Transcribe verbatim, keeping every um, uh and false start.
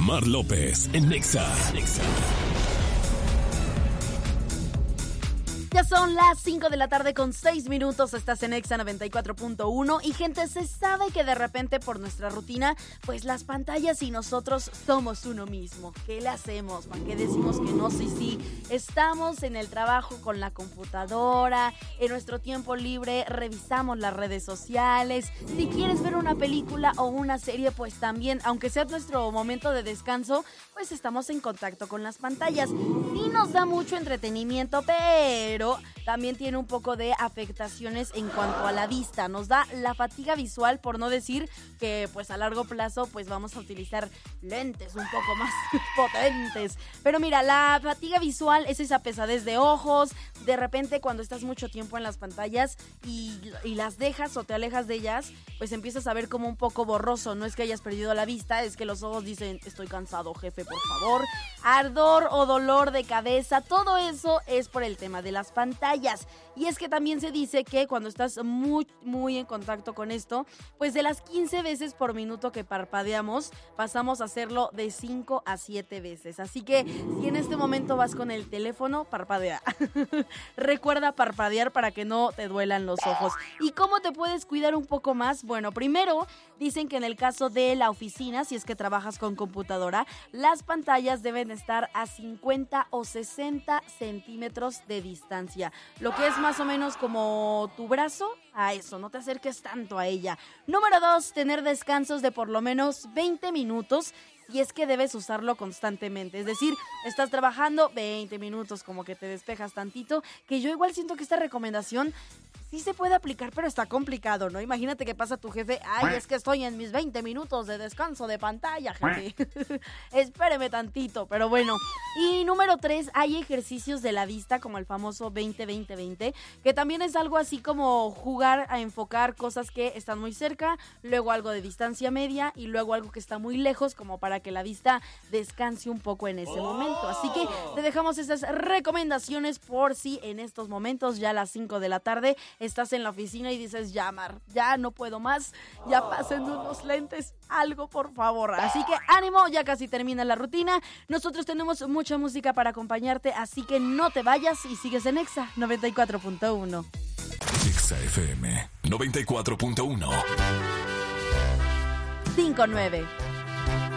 Omar López en Nexa. Nexa. Ya son las cinco de la tarde con seis minutos, estás en Nexa noventa y cuatro punto uno y gente, se sabe que de repente por nuestra rutina, pues las pantallas y nosotros somos uno mismo. ¿Qué le hacemos? ¿Para qué decimos que no? Sí, sí, estamos en el trabajo con la computadora, en nuestro tiempo libre revisamos las redes sociales, si quieres ver una película o una serie, pues también, aunque sea nuestro momento de descanso, pues estamos en contacto con las pantallas. Sí nos da mucho entretenimiento, pero pero también tiene un poco de afectaciones en cuanto a la vista. Nos da la fatiga visual, por no decir que pues a largo plazo pues vamos a utilizar lentes un poco más potentes. Pero mira, la fatiga visual es esa pesadez de ojos, de repente cuando estás mucho tiempo en las pantallas y, y las dejas o te alejas de ellas, pues empiezas a ver como un poco borroso. No es que hayas perdido la vista, es que los ojos dicen, estoy cansado, jefe, por favor. Ardor o dolor de cabeza, todo eso es por el tema de las pantallas. Y es que también se dice que cuando estás muy, muy en contacto con esto, pues de las quince veces por minuto que parpadeamos, pasamos a hacerlo de cinco a siete veces. Así que si en este momento vas con el teléfono, parpadea. Recuerda parpadear para que no te duelan los ojos. ¿Y cómo te puedes cuidar un poco más? Bueno, primero, dicen que en el caso de la oficina, si es que trabajas con computadora, las pantallas deben estar a cincuenta o sesenta centímetros de distancia, lo que es más o menos como tu brazo a eso, no te acerques tanto a ella. Número dos, tener descansos de por lo menos veinte minutos. Y es que debes usarlo constantemente, es decir, estás trabajando veinte minutos, como que te despejas tantito, que yo igual siento que esta recomendación sí se puede aplicar, pero está complicado, ¿no? Imagínate que pasa tu jefe, ay, es que estoy en mis veinte minutos de descanso de pantalla, jefe. Espéreme tantito, pero bueno. Y número tres, hay ejercicios de la vista, como el famoso veinte veinte veinte, que también es algo así como jugar a enfocar cosas que están muy cerca, luego algo de distancia media y luego algo que está muy lejos, como para que la vista descanse un poco en ese momento. Así que te dejamos esas recomendaciones por si en estos momentos, ya a las cinco de la tarde, estás en la oficina y dices, ya, Mar, ya no puedo más, ya pasen unos lentes, algo por favor. Así que ánimo, ya casi termina la rutina. Nosotros tenemos mucha música para acompañarte, así que no te vayas y sigues en Nexa noventa y cuatro punto uno. Nexa F M noventa y cuatro punto uno. cinco nueve.